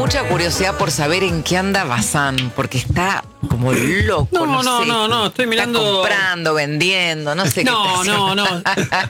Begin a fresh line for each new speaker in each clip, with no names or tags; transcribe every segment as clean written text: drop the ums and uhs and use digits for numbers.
mucha curiosidad por saber en qué anda Bazán, porque está como loco.
No, estoy mirando.
Está comprando, vendiendo, no sé qué.
No.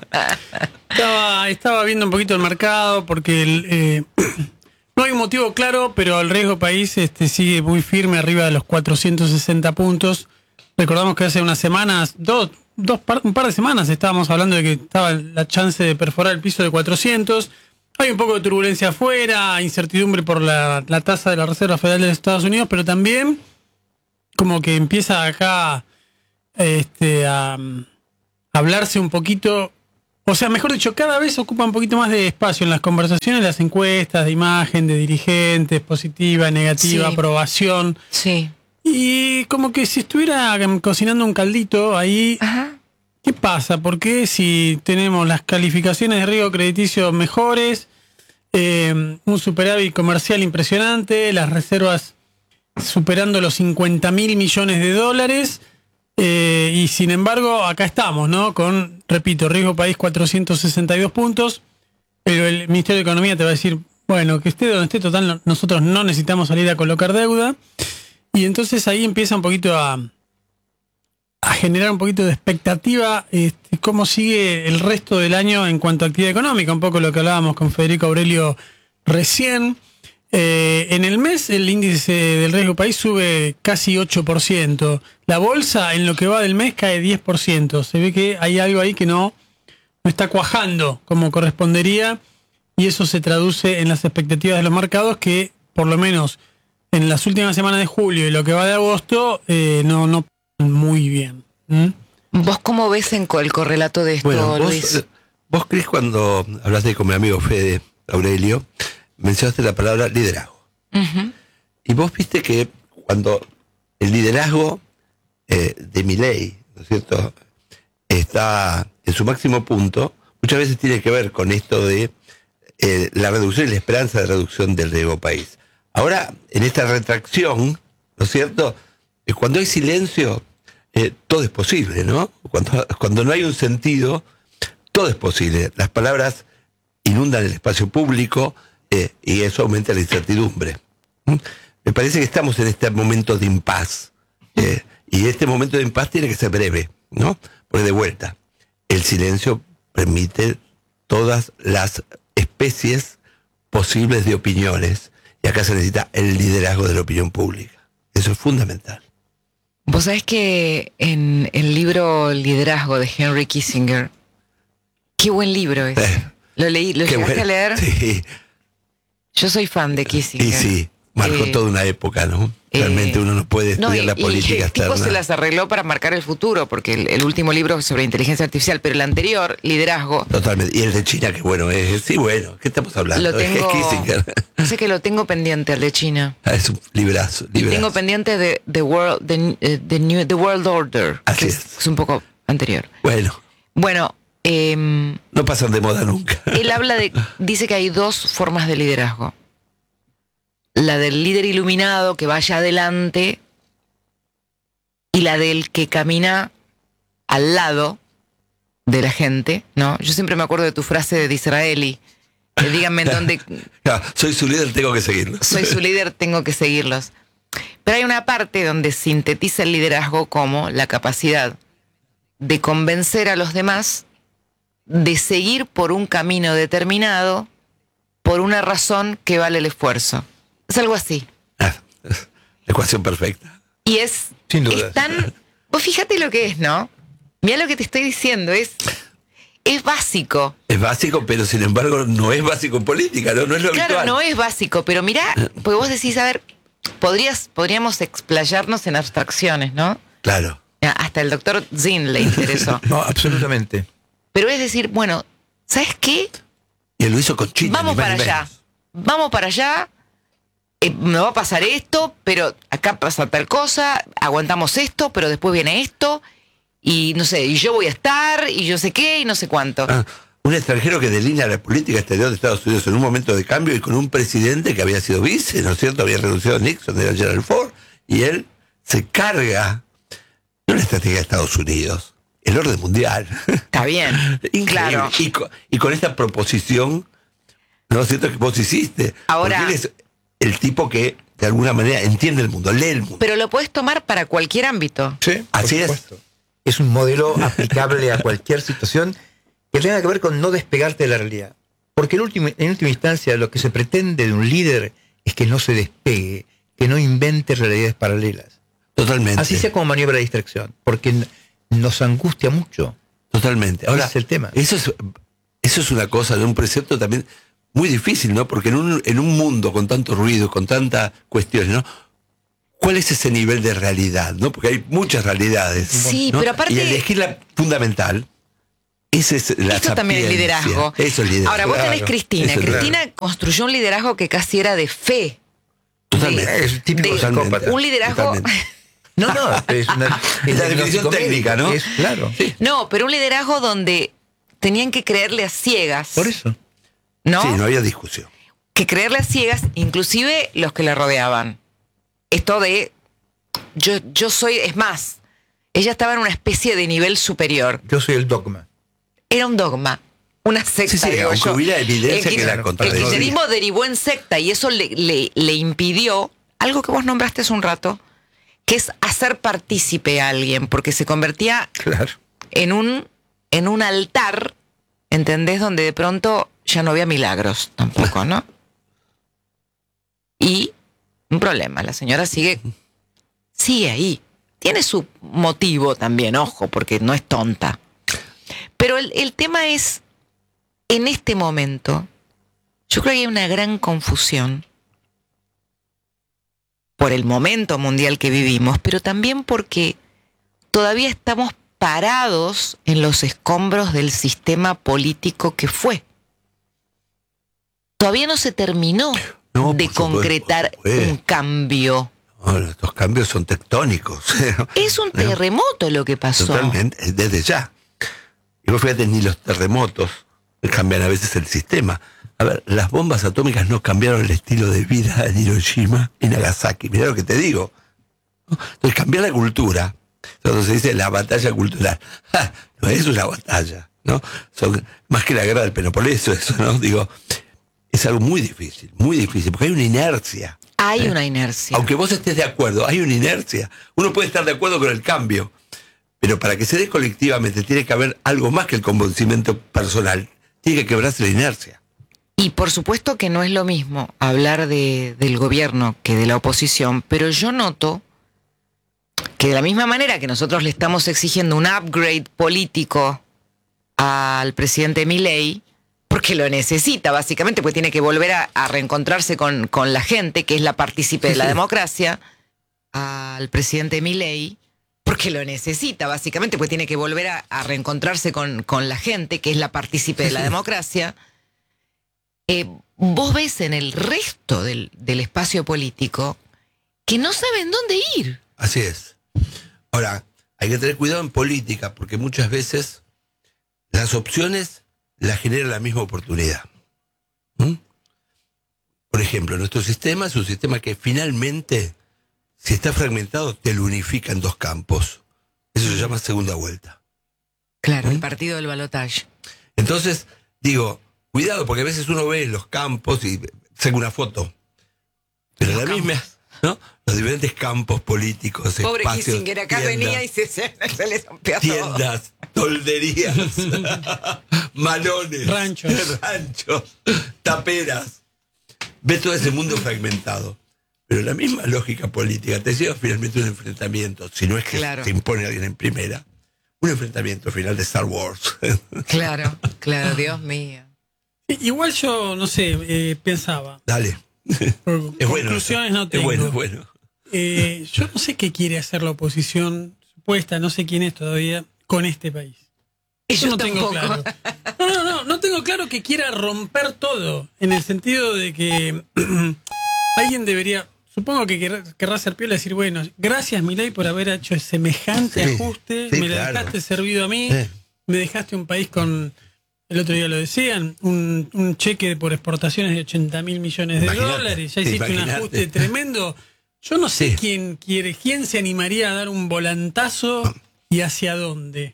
Estaba viendo un poquito el mercado porque no hay un motivo claro, pero el riesgo país sigue muy firme arriba de los 460 puntos. Recordamos que hace unas semanas, un par de semanas estábamos hablando de que estaba la chance de perforar el piso de 400. Hay un poco de turbulencia afuera, incertidumbre por la tasa de la Reserva Federal de los Estados Unidos, pero también como que empieza acá a hablarse un poquito, o sea, mejor dicho, cada vez ocupa un poquito más de espacio en las conversaciones, las encuestas de imagen, de dirigentes, positiva, negativa,
Sí.
aprobación.
Sí.
Y como que si estuviera cocinando un caldito ahí,
Ajá.
¿qué pasa? ¿Por qué si tenemos las calificaciones de riesgo crediticio mejores, un superávit comercial impresionante, las reservas superando los 50.000 millones de dólares, y sin embargo acá estamos, ¿no? Con, repito, riesgo país 462 puntos, pero el Ministerio de Economía te va a decir, bueno, que esté donde esté, total, nosotros no necesitamos salir a colocar deuda, y entonces ahí empieza un poquito a generar un poquito de expectativa cómo sigue el resto del año en cuanto a actividad económica, un poco lo que hablábamos con Federico Aurelio recién. En el mes el índice del riesgo país sube casi 8%. La bolsa en lo que va del mes cae 10%. Se ve que hay algo ahí que no está cuajando como correspondería, y eso se traduce en las expectativas de los mercados que, por lo menos en las últimas semanas de julio y lo que va de agosto, no muy bien.
¿Vos cómo ves el correlato de esto,
Bueno,
Luis?
vos, Cris, cuando hablaste con mi amigo Fede Aurelio, mencionaste la palabra liderazgo.
Uh-huh.
Y vos viste que cuando el liderazgo de Milei, ¿no es cierto?, está en su máximo punto, muchas veces tiene que ver con esto de la reducción y la esperanza de reducción del riesgo país. Ahora, en esta retracción, ¿no es cierto?, cuando hay silencio, todo es posible, ¿no? Cuando no hay un sentido, todo es posible. Las palabras inundan el espacio público y eso aumenta la incertidumbre. Me parece que estamos en este momento de impas. Y este momento de impas tiene que ser breve, ¿no? Porque de vuelta, el silencio permite todas las especies posibles de opiniones. Y acá se necesita el liderazgo de la opinión pública. Eso es fundamental.
Vos sabés que en el libro Liderazgo de Henry Kissinger, qué buen libro es. Lo leí, ¿lo llegaste a leer?
Sí.
Yo soy fan de Kissinger.
Y sí, marcó toda una época, ¿no? Realmente uno no puede estudiar la política
y el tipo
externa.
se las arregló para marcar el futuro, porque el último libro es sobre inteligencia artificial, pero el anterior, Liderazgo.
Totalmente. Y el de China, que bueno, ¿qué estamos hablando?
Lo tengo,
Es Kissinger.
sé que lo tengo pendiente, el de China.
Es un librazo.
Y tengo pendiente de The World Order,
Así
que
es.
es un poco anterior.
Bueno, no pasan de moda nunca.
Él dice que hay dos formas de liderazgo. La del líder iluminado que vaya adelante y la del que camina al lado de la gente, ¿no? Yo siempre me acuerdo de tu frase de Disraeli. Díganme en dónde...
Soy su líder, tengo que seguirlos.
Soy su líder, tengo que seguirlos. Pero hay una parte donde sintetiza el liderazgo como la capacidad de convencer a los demás de seguir por un camino determinado por una razón que vale el esfuerzo. Es algo así.
La ecuación perfecta.
Y es,
sin duda,
es tan... Vos fíjate lo que es, ¿no? Mirá lo que te estoy diciendo, es básico.
Es básico, pero sin embargo no es básico en política, ¿no? No es lo
claro,
habitual.
No es básico, pero mirá, porque vos decís, a ver, podríamos explayarnos en abstracciones, ¿no?
Claro.
Hasta el doctor Zinn le interesó.
No, absolutamente.
Pero es decir, bueno, ¿sabes qué?
Y él lo hizo con China.
Vamos para allá. Vamos para allá. Me va a pasar esto, pero acá pasa tal cosa. Aguantamos esto, pero después viene esto. Y no sé, y yo voy a estar, y yo sé qué, y no sé cuánto.
Un extranjero que delinea la política exterior de Estados Unidos en un momento de cambio y con un presidente que había sido vice, ¿no es cierto? Había renunciado a Nixon, era Gerald Ford, y él se carga, no la estrategia de Estados Unidos, el orden mundial.
Está bien, claro.
Y con esta proposición, ¿no es cierto?, que vos hiciste.
Ahora,
él es el tipo que de alguna manera entiende el mundo, lee el mundo.
Pero lo puedes tomar para cualquier ámbito.
Sí,
Así
por
es.
supuesto. Es un modelo aplicable a cualquier situación que tenga que ver con no despegarte de la realidad. Porque en última instancia lo que se pretende de un líder es que no se despegue, que no invente realidades paralelas.
Totalmente.
Así sea como maniobra de distracción, porque nos angustia mucho.
Totalmente. Ahora,
Ese es el tema.
Eso es una cosa, de un precepto también muy difícil, ¿no? Porque en un mundo con tanto ruido, con tantas cuestiones, ¿no? ¿Cuál es ese nivel de realidad, no? Porque hay muchas realidades.
Sí,
¿no?
pero aparte...
Y elegir la fundamental, esa es la
Esto también es
sapiencia.
liderazgo.
Eso es liderazgo.
Ahora, vos tenés
Claro.
Cristina.
Eso es
Cristina construyó un liderazgo que casi era de fe.
Totalmente.
Es típico
de-
psicópata.
Un liderazgo...
Totalmente.
No, es una
Es la definición técnica, ¿no?
Claro.
Sí.
No, pero un liderazgo donde tenían que creerle a ciegas.
Por eso.
¿No?
Sí, no había discusión.
Que creerle a ciegas, inclusive los que la rodeaban. Esto de... Yo soy... Es más, ella estaba en una especie de nivel superior.
Yo soy el dogma.
Era un dogma. Una secta,
Sí, sí,
digo
aunque
yo.
hubiera evidencia que la
El
contradecía.
kirchnerismo derivó en secta y eso le impidió algo que vos nombraste hace un rato, que es hacer partícipe a alguien, porque se convertía
Claro.
en un altar, ¿entendés? Donde de pronto ya no había milagros tampoco, ¿no? Y un problema, la señora sigue ahí. Tiene su motivo también, ojo, porque no es tonta. Pero el tema es, en este momento, yo creo que hay una gran confusión por el momento mundial que vivimos, pero también porque todavía estamos parados en los escombros del sistema político que fue. Todavía no se terminó
No,
de
por supuesto,
concretar
por supuesto.
un cambio.
Bueno, estos cambios son tectónicos.
Es un terremoto lo que pasó.
Totalmente, desde ya. Y vos fíjate, ni los terremotos cambian a veces el sistema. A ver, las bombas atómicas no cambiaron el estilo de vida en Hiroshima y Nagasaki. Mirá lo que te digo. ¿No? Entonces, cambiar la cultura. Entonces se dice la batalla cultural. ¡Ja! No es una batalla, ¿no? Son más que la guerra del Peloponeso, eso, ¿no? Digo, es algo muy difícil, porque hay una inercia.
Hay una inercia.
Aunque vos estés de acuerdo, hay una inercia. Uno puede estar de acuerdo con el cambio, pero para que se dé colectivamente tiene que haber algo más que el convencimiento personal. Tiene que quebrarse la inercia.
Y por supuesto que no es lo mismo hablar del gobierno que de la oposición, pero yo noto que de la misma manera que nosotros le estamos exigiendo un upgrade político al presidente Milei, porque lo necesita básicamente, porque tiene que volver a reencontrarse con la gente, que es la partícipe de la democracia, al presidente Milei, porque lo necesita básicamente, porque tiene que volver a reencontrarse con la gente, que es la partícipe de la democracia. Vos ves en el resto del espacio político que no saben dónde ir.
Así es. Ahora, hay que tener cuidado en política, porque muchas veces las opciones las genera la misma oportunidad. ¿Mm? Por ejemplo, nuestro sistema es un sistema que finalmente, si está fragmentado, te lo unifica en dos campos. Eso se llama segunda vuelta.
Claro, el partido del balotaje.
Entonces, digo, cuidado, porque a veces uno ve los campos y saca una foto. Pero
Los
la misma, ¿no? Los diferentes campos políticos,
Pobre
espacios,
Kissinger, acá
tiendas,
venía y se le rompió todo.
tiendas, tolderías, malones,
Ranchos.
taperas. Ves todo ese mundo fragmentado. Pero la misma lógica política te lleva finalmente a un enfrentamiento, si no es que
Claro.
se impone alguien en primera, un enfrentamiento final de Star Wars.
Claro, Dios mío.
Igual yo, no sé, pensaba.
Dale.
Por
Es bueno.
conclusiones no
Es
tengo.
bueno, es bueno.
Yo no sé qué quiere hacer la oposición supuesta, no sé quién es todavía, con este país. Eso
Yo
no tengo
tampoco.
claro. No tengo claro que quiera romper todo, en el sentido de que alguien debería, supongo que querrá ser piola y decir, bueno, gracias Milei por haber hecho semejante
Sí,
ajuste,
sí,
me lo
claro.
dejaste servido a mí,
Sí.
me dejaste un país con, el otro día lo decían, un cheque por exportaciones de 80.000 millones de
Imagínate,
dólares, ya hiciste un
imagínate.
ajuste tremendo. Yo no sé
Sí.
quién se animaría a dar un volantazo y hacia dónde.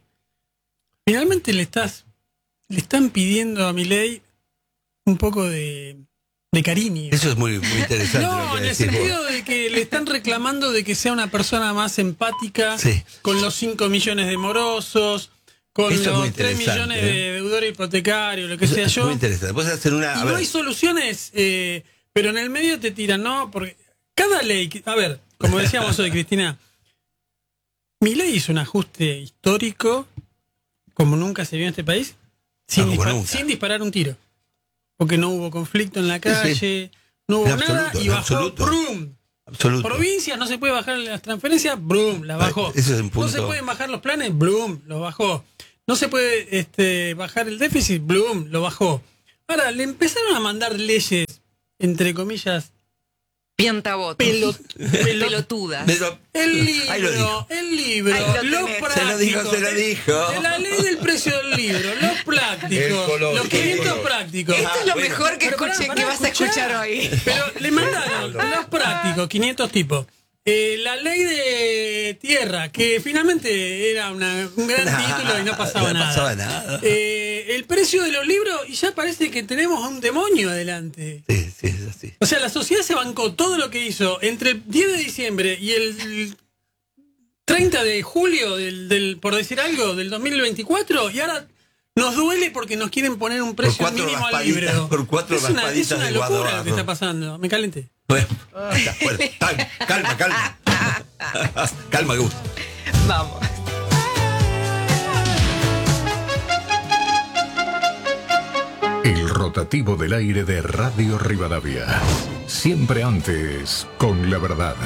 Finalmente le están pidiendo a Milei un poco de de cariño.
Eso es muy, muy interesante. lo
No,
que
en el
decís vos.
sentido de que le están reclamando de que sea una persona más empática,
Sí.
con los 5 millones de morosos, con
Eso es muy
los 3
interesante,
millones de deudores hipotecarios, lo que
Eso
sea
es
yo.
muy interesante. Vos hacer una.
Y
a
no
ver,
hay soluciones, pero en el medio te tiran, ¿no? Porque cada ley, a ver, como decíamos hoy, Cristina, Milei hizo un ajuste histórico, como nunca se vio en este país,
como nunca.
sin disparar un tiro. Porque no hubo conflicto en la calle, no hubo
En
nada,
absoluto,
y
en
bajó,
absoluto.
¡brum!
absoluto.
Provincias, no se puede bajar las transferencias, ¡brum! La bajó.
Ese es un
No
punto.
se pueden bajar los planes, ¡brum! Lo bajó. No se puede bajar el déficit, ¡brum! Lo bajó. Ahora, le empezaron a mandar leyes, entre comillas,
Piantabotas. Pelotudas.
Pero- Ahí lo dijo.
el libro,
Ahí lo
los
tenés.
prácticos.
Se lo dijo.
La ley del precio del libro, los prácticos,
Ecológico.
los 500 prácticos.
Esto es lo
bueno.
mejor que
Pero pará,
escuché,
pará,
que vas a escuchar hoy.
Pero le mandaron los prácticos, 500 tipos. La ley de tierra, que finalmente era un gran título y no pasaba
No
nada.
pasaba nada.
El precio de los libros, y ya parece que tenemos a un demonio adelante.
Sí, sí, es así.
O sea, la sociedad se bancó todo lo que hizo entre el 10 de diciembre y el 30 de julio por decir algo, del 2024, y ahora nos duele porque nos quieren poner un precio
cuatro
mínimo al
raspaditas,
libro.
por cuatro
es una
raspaditas de
locura lo
Guadoardo.
que está pasando. Me calenté.
Bueno, calma. Calma, Gus.
Vamos.
El rotativo del aire de Radio Rivadavia. Siempre antes, con la verdad.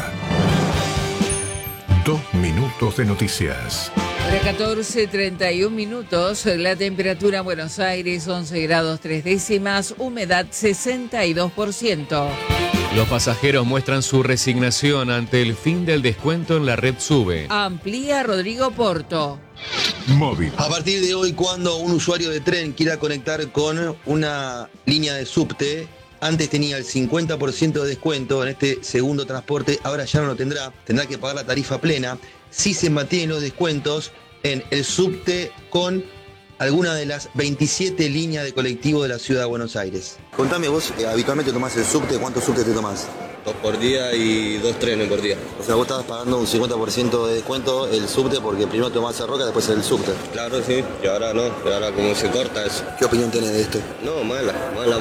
2 minutos de noticias.
Hora 14:31 minutos, la temperatura en Buenos Aires 11 grados 3 décimas, humedad 62%.
Los pasajeros muestran su resignación ante el fin del descuento en la red SUBE.
Amplía Rodrigo Porto.
Móvil.
A partir de hoy, cuando un usuario de tren quiera conectar con una línea de subte, antes tenía el 50% de descuento en este segundo transporte, ahora ya no lo tendrá, tendrá que pagar la tarifa plena. Si se mantienen los descuentos en el subte con alguna de las 27 líneas de colectivo de la ciudad de Buenos Aires. Contame vos, habitualmente tomás el subte, ¿cuántos subtes te tomás?
2 por día y 2 trenes por día.
O sea, vos estabas pagando un 50% de descuento el subte porque primero tomás el Roca, después el subte.
Claro, sí, y ahora no, y ahora como se corta eso.
¿Qué opinión tenés de esto?
No, mala,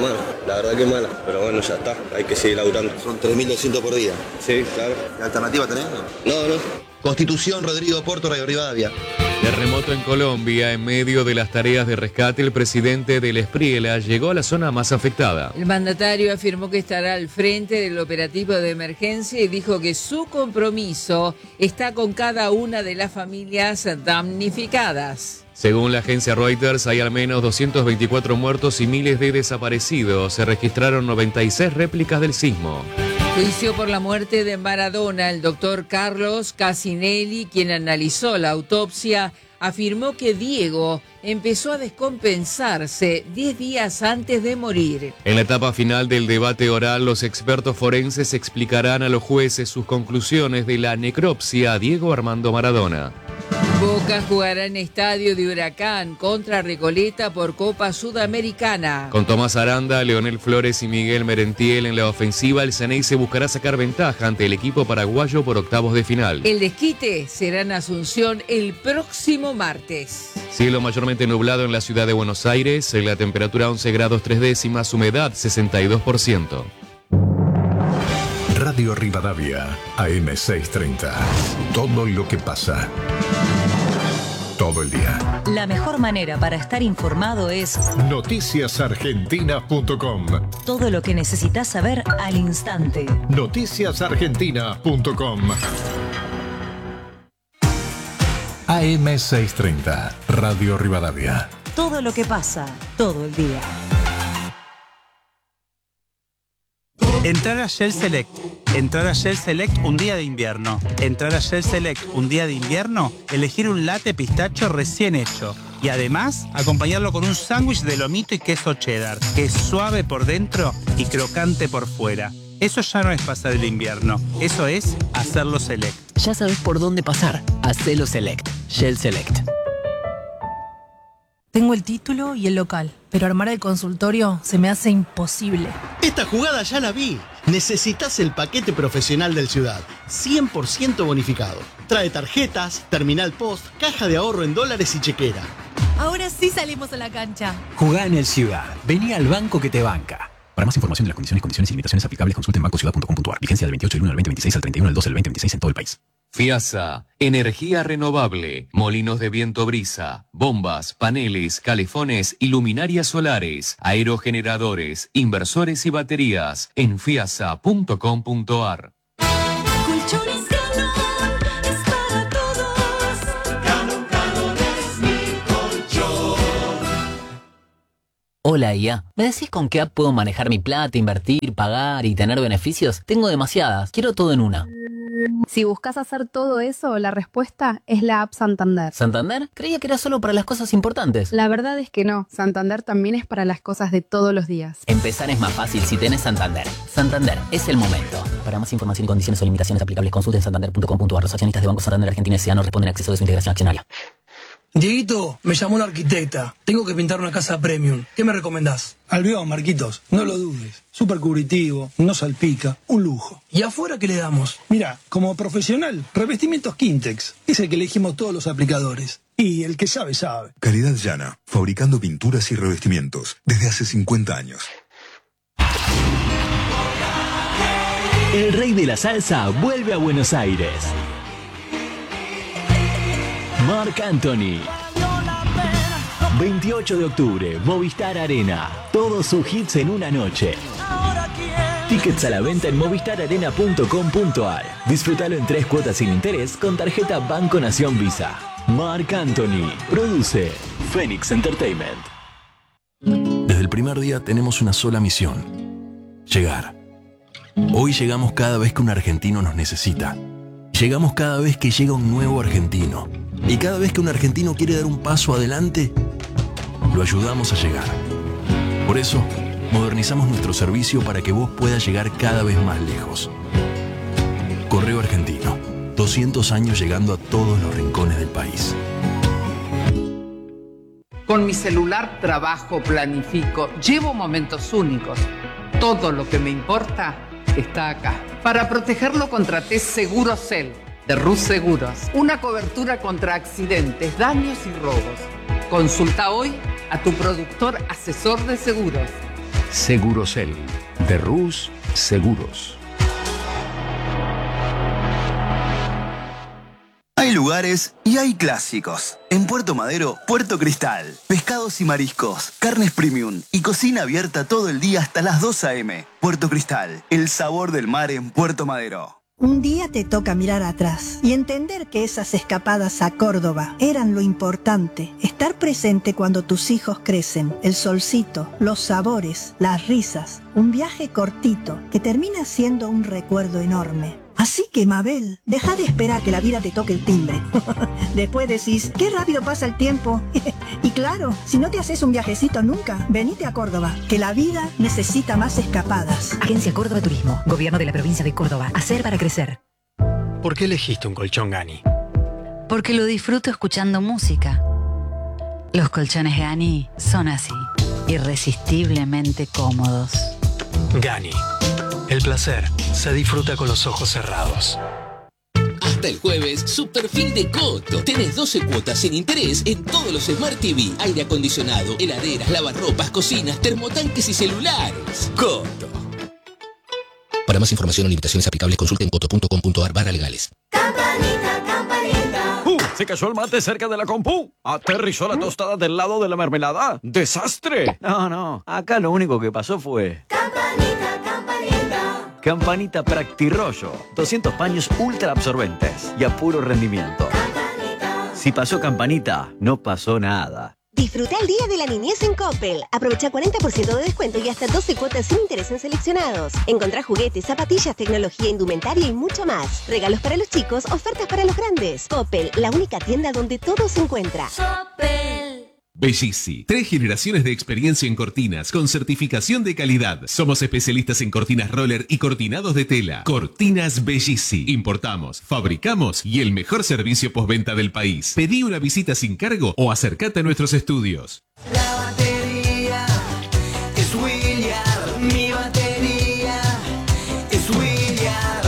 la verdad que mala, pero bueno, ya está, hay que seguir laburando.
Son 3.200 por día.
Sí, claro.
¿Qué alternativa tenés?
No.
Constitución, Rodrigo Porto, Radio Rivadavia.
Terremoto en Colombia. En medio de las tareas de rescate, el presidente del Espriela llegó a la zona más afectada.
El mandatario afirmó que estará al frente del operativo de emergencia y dijo que su compromiso está con cada una de las familias damnificadas.
Según la agencia Reuters, hay al menos 224 muertos y miles de desaparecidos. Se registraron 96 réplicas del sismo.
Juicio por la muerte de Maradona. El doctor Carlos Casinelli, quien analizó la autopsia, afirmó que Diego empezó a descompensarse 10 días antes de morir.
En la etapa final del debate oral, los expertos forenses explicarán a los jueces sus conclusiones de la necropsia a Diego Armando Maradona.
Boca jugará en Estadio de Huracán contra Recoleta por Copa Sudamericana.
Con Tomás Aranda, Leonel Flores y Miguel Merentiel en la ofensiva, el Ceneice buscará sacar ventaja ante el equipo paraguayo por octavos de final.
El desquite será en Asunción el próximo martes.
Cielo mayormente nublado en la ciudad de Buenos Aires, la temperatura 11 grados 3 décimas, humedad 62%.
Radio Rivadavia, AM630. Todo lo que pasa. Todo el día.
La mejor manera para estar informado es
Noticiasargentina.com.
todo lo que necesitas saber al instante.
Noticiasargentina.com. AM630, Radio Rivadavia.
Todo lo que pasa, todo el día.
Entrar a Shell Select. Entrar a Shell Select un día de invierno. Entrar a Shell Select un día de invierno, elegir un latte pistacho recién hecho. Y además, acompañarlo con un sándwich de lomito y queso cheddar, que es suave por dentro y crocante por fuera. Eso ya no es pasar el invierno, eso es hacerlo Select.
Ya sabes por dónde pasar. Hacelo Select. Shell Select. Tengo el título y el local, pero armar el consultorio se me hace imposible.
Esta jugada ya la vi. Necesitas el paquete profesional del Ciudad, 100% bonificado. Trae tarjetas, terminal post, caja de ahorro en dólares y chequera.
Ahora sí salimos a la cancha.
Jugá en el Ciudad. Vení al banco que te banca. Para más información de las condiciones y limitaciones aplicables, consulte en bancociudad.com.ar. Vigencia del 28 del 1 al 2026 al 31 del 12 del 2026 en todo el país.
FIASA, energía renovable, molinos de viento brisa, bombas, paneles, calefones y luminarias solares, aerogeneradores, inversores y baterías en fiasa.com.ar.
Colchones Ganón es para todos. Ganón es mi colchón.
Hola IA, ¿me decís con qué app puedo manejar mi plata, invertir, pagar y tener beneficios? Tengo demasiadas, quiero todo en una.
Si buscas hacer todo eso, la respuesta es la app Santander.
¿Santander? Creía que era solo para las cosas importantes.
La verdad es que no. Santander también es para las cosas de todos los días.
Empezar es más fácil si tenés Santander. Santander, es el momento. Para más información y condiciones o limitaciones aplicables, consulte en santander.com.ar. Los accionistas de Banco Santander Argentina S.A. no responden al acceso de su integración accionaria.
Dieguito, me llamó una arquitecta. Tengo que pintar una casa premium. ¿Qué me recomendás? Albión, Marquitos, no lo dudes. Súper cubritivo, no salpica, un lujo. ¿Y afuera qué le damos? Mira, como profesional, revestimientos Quintex. Es el que elegimos todos los aplicadores. Y el que sabe, sabe.
Calidad Llana, fabricando pinturas y revestimientos desde hace 50 años.
El rey de la salsa vuelve a Buenos Aires. Marc Anthony. 28 de octubre, Movistar Arena. Todos sus hits en una noche. Tickets a la venta en movistararena.com.ar. Disfrútalo en 3 cuotas sin interés con tarjeta Banco Nación Visa. Marc Anthony. Produce Phoenix Entertainment.
Desde el primer día tenemos una sola misión: llegar. Hoy llegamos cada vez que un argentino nos necesita. Llegamos cada vez que llega un nuevo argentino. Y cada vez que un argentino quiere dar un paso adelante, lo ayudamos a llegar. Por eso, modernizamos nuestro servicio para que vos puedas llegar cada vez más lejos. Correo Argentino, 200 años llegando a todos los rincones del país.
Con mi celular trabajo, planifico, llevo momentos únicos. Todo lo que me importa está acá. Para protegerlo contraté Segurocel de Rus Seguros. Una cobertura contra accidentes, daños y robos. Consulta hoy a tu productor asesor de seguros.
Segurocel de Rus Seguros.
Hay lugares y hay clásicos. En Puerto Madero, Puerto Cristal. Pescados y mariscos, carnes premium y cocina abierta todo el día hasta las 2 a.m. Puerto Cristal, el sabor del mar en Puerto Madero.
Un día te toca mirar atrás y entender que esas escapadas a Córdoba eran lo importante. Estar presente cuando tus hijos crecen, el solcito, los sabores, las risas. Un viaje cortito que termina siendo un recuerdo enorme. Así que, Mabel, deja de esperar que la vida te toque el timbre. Después decís, qué rápido pasa el tiempo. Y claro, si no te haces un viajecito nunca, venite a Córdoba, que la vida necesita más escapadas.
Agencia Córdoba Turismo, Gobierno de la Provincia de Córdoba. Hacer para crecer.
¿Por qué elegiste un colchón Gani?
Porque lo disfruto escuchando música. Los colchones Gani son así, irresistiblemente cómodos.
Gani. El placer se disfruta con los ojos cerrados.
Hasta el jueves, super fin de Coto. Tenés 12 cuotas sin interés en todos los Smart TV, aire acondicionado, heladeras, lavarropas, cocinas, termotanques y celulares. Coto. Para más información o limitaciones aplicables, consulte en coto.com.ar/legales.
Campanita, campanita.
Se cayó el mate cerca de la compu. Aterrizó la tostada del lado de la mermelada. ¡Desastre!
No, acá lo único que pasó fue...
Campanita, campanita.
Campanita Practirollo. 200 paños ultra absorbentes y a puro rendimiento.
Campanita.
Si pasó Campanita, no pasó nada.
Disfruta el Día de la Niñez en Coppel. Aprovecha 40% de descuento y hasta 12 cuotas sin interés en seleccionados. Encontrá juguetes, zapatillas, tecnología, indumentaria y mucho más. Regalos para los chicos, ofertas para los grandes. Coppel, la única tienda donde todo se encuentra.
Coppel.
Bellisi, 3 generaciones de experiencia en cortinas con certificación de calidad. Somos especialistas en cortinas roller y cortinados de tela. Cortinas Bellisi. Importamos, fabricamos y el mejor servicio postventa del país. Pedí una visita sin cargo o acércate a nuestros estudios.
La batería es William, mi batería es William.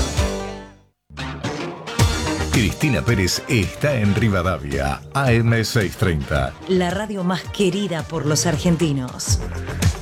Cristina Pérez está en Rivadavia, AM630.
La radio más querida por los argentinos.